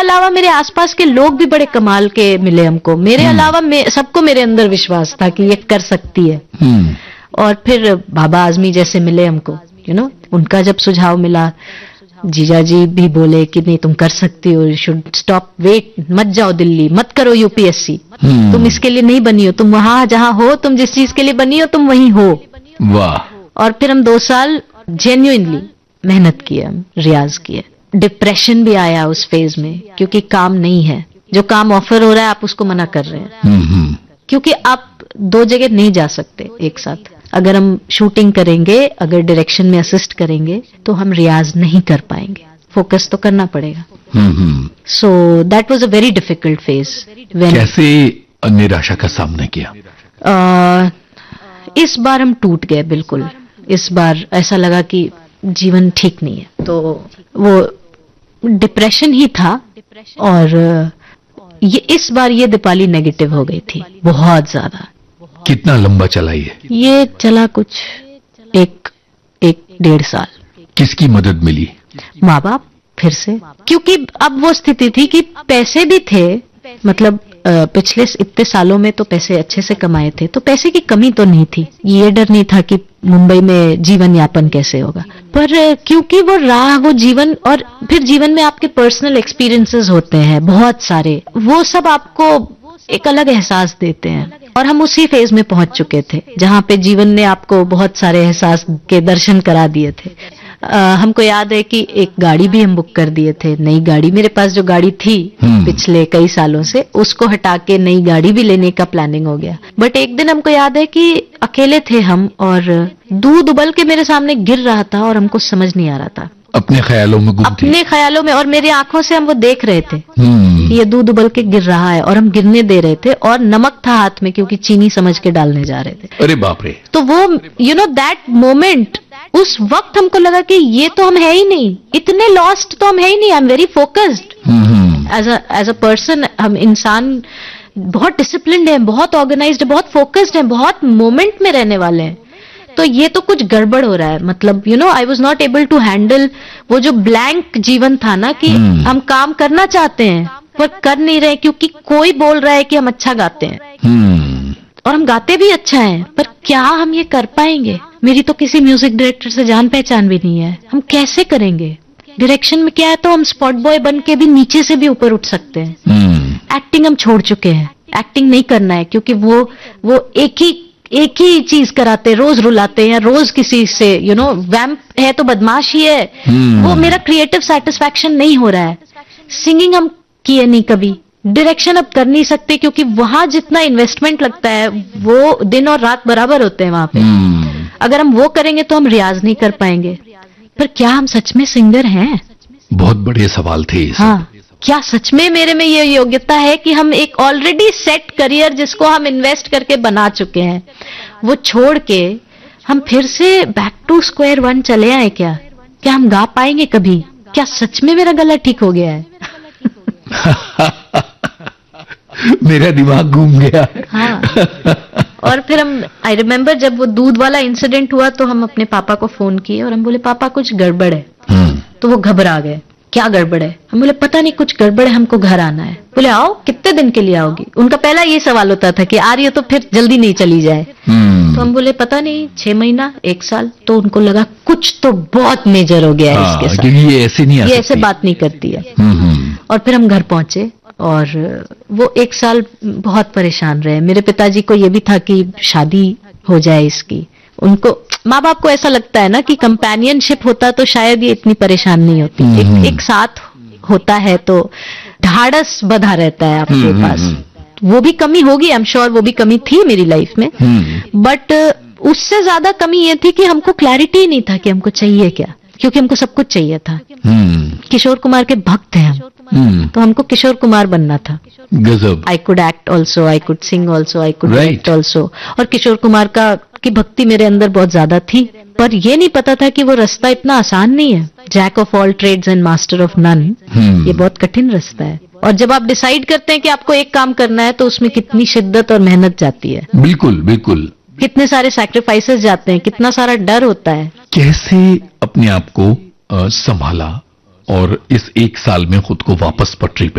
अलावा मेरे आसपास के लोग भी बड़े कमाल के मिले हमको, मेरे अलावा सबको मेरे अंदर विश्वास था कि ये कर सकती है। और फिर बाबा आजमी जैसे मिले हमको, उनका जब सुझाव मिला, जीजा जी भी बोले कि नहीं तुम कर सकती हो, यू शुड स्टॉप, वेट, मत जाओ दिल्ली, मत करो यूपीएससी, तुम इसके लिए नहीं बनी हो, तुम वहां जहां हो, तुम जिस चीज के लिए बनी हो तुम वहीं हो। वाह। और फिर हम 2 साल जेन्युइनली मेहनत किए, रियाज किए। डिप्रेशन भी आया उस फेज में, क्योंकि काम नहीं है, जो काम ऑफर हो रहा है आप उसको मना कर रहे हैं, क्योंकि आप 2 जगह नहीं जा सकते एक साथ। अगर हम शूटिंग करेंगे, अगर डायरेक्शन में असिस्ट करेंगे तो हम रियाज नहीं कर पाएंगे, फोकस तो करना पड़ेगा। So that was a very difficult phase. कैसे निराशा का सामना किया? इस बार हम टूट गए बिल्कुल। इस बार ऐसा लगा कि जीवन ठीक नहीं है, तो वो डिप्रेशन ही था। और इस बार ये दीपाली नेगेटिव हो गई थी बहुत ज्यादा। कितना लंबा चला ये चला कुछ 1-1.5 साल। किसकी मदद मिली? माँ बाप फिर से, क्योंकि अब वो स्थिति थी कि पैसे भी थे, मतलब पिछले इतने सालों में तो पैसे अच्छे से कमाए थे, तो पैसे की कमी तो नहीं थी। ये डर नहीं था कि मुंबई में जीवन यापन कैसे होगा, पर क्योंकि वो जीवन, और फिर जीवन में आपके पर्सनल एक्सपीरियंसेस होते हैं बहुत सारे, वो सब आपको एक अलग एहसास देते हैं। और हम उसी फेज में पहुंच चुके थे जहां पे जीवन ने आपको बहुत सारे एहसास के दर्शन करा दिए थे। हमको याद है कि एक गाड़ी भी हम बुक कर दिए थे, नई गाड़ी। मेरे पास जो गाड़ी थी पिछले कई सालों से, उसको हटा के नई गाड़ी भी लेने का प्लानिंग हो गया। बट एक दिन हमको याद है कि अकेले थे हम, और दूध उबल के मेरे सामने गिर रहा था और हमको समझ नहीं आ रहा था। अपने ख्यालों में अपने ख्यालों में, और मेरी आंखों से हम वो देख रहे थे ये दूध उबल के गिर रहा है, और हम गिरने दे रहे थे, और नमक था हाथ में क्योंकि चीनी समझ के डालने जा रहे थे। अरे बाप रे। तो वो दैट मोमेंट, उस वक्त हमको लगा कि ये तो हम है ही नहीं, इतने लॉस्ट तो हम है ही नहीं। I am very focused as a person. हम इंसान बहुत डिसिप्लिन्ड है, बहुत ऑर्गेनाइज्ड है, बहुत फोकस्ड है, बहुत मोमेंट में रहने वाले हैं। तो ये तो कुछ गड़बड़ हो रहा है, मतलब I was not able to handle वो जो ब्लैंक जीवन था ना, कि हम काम करना चाहते हैं पर कर नहीं रहे, क्योंकि कोई बोल रहा है कि हम अच्छा गाते हैं, और हम गाते भी अच्छा है, पर क्या हम ये कर पाएंगे? मेरी तो किसी म्यूजिक डायरेक्टर से जान पहचान भी नहीं है, हम कैसे करेंगे? डायरेक्शन में क्या है, तो हम स्पॉट बॉय बन के भी नीचे से भी ऊपर उठ सकते हैं। एक्टिंग हम छोड़ चुके हैं, एक्टिंग नहीं करना है, क्योंकि वो एक ही चीज कराते, रोज रुलाते हैं, रोज किसी से वैम्प है तो बदमाश ही है। वो मेरा क्रिएटिव सेटिस्फैक्शन नहीं हो रहा है। सिंगिंग हम किए नहीं कभी, डायरेक्शन अब कर नहीं सकते, क्योंकि वहां जितना इन्वेस्टमेंट लगता है वो दिन और रात बराबर होते हैं वहां पे। अगर हम वो करेंगे तो हम रियाज नहीं कर पाएंगे। पर क्या हम सच में सिंगर हैं? बहुत बड़े सवाल थे। हाँ, क्या सच में मेरे में ये योग्यता है कि हम एक ऑलरेडी सेट करियर जिसको हम इन्वेस्ट करके बना चुके हैं, वो छोड़ के हम फिर से बैक टू स्क्वायर वन चले आए? क्या हम गा पाएंगे कभी? क्या सच में मेरा गला ठीक हो गया है? मेरा दिमाग घूम गया है। हाँ। और फिर आई रिमेम्बर जब वो दूध वाला इंसिडेंट हुआ तो हम अपने पापा को फोन किए और हम बोले पापा कुछ गड़बड़ है। तो वो घबरा गए, क्या गड़बड़ है? हम बोले पता नहीं कुछ गड़बड़ है, हमको घर आना है। बोले आओ, कितने दिन के लिए आओगी? उनका पहला ये सवाल होता था कि आ रही हो तो फिर जल्दी नहीं चली जाए। तो हम बोले पता नहीं 6 महीना 1 साल। तो उनको लगा कुछ तो बहुत मेजर हो गया है इसके साथ, ये ऐसे नहीं, ये ऐसे बात नहीं करती है। और फिर हम घर पहुंचे और वो 1 साल बहुत परेशान रहे। मेरे पिताजी को ये भी था कि शादी हो जाए इसकी। उनको, माँ बाप को ऐसा लगता है ना कि कंपेनियनशिप होता तो शायद ये इतनी परेशान नहीं होती। एक साथ होता है तो ढाढ़स बधा रहता है आपके पास। वो भी कमी होगी, आई एम श्योर वो भी कमी थी मेरी लाइफ में, बट उससे ज्यादा कमी ये थी कि हमको क्लैरिटी नहीं था कि हमको चाहिए क्या, क्योंकि हमको सब कुछ चाहिए था। किशोर कुमार के भक्त हैं हम, तो हमको किशोर कुमार बनना था। गजब। I could act also, I could sing also, I could write also. और किशोर कुमार की भक्ति मेरे अंदर बहुत ज्यादा थी, पर ये नहीं पता था कि वो रास्ता इतना आसान नहीं है। Jack of all trades and master of none, ये बहुत कठिन रास्ता है। और जब आप डिसाइड करते हैं कि आपको एक काम करना है तो उसमें कितनी शिद्दत और मेहनत जाती है। बिल्कुल बिल्कुल। कितने सारे सैक्रिफाइसेस जाते हैं, कितना सारा डर होता है। कैसे अपने आप को संभाला और इस 1 साल में खुद को वापस पटरी पे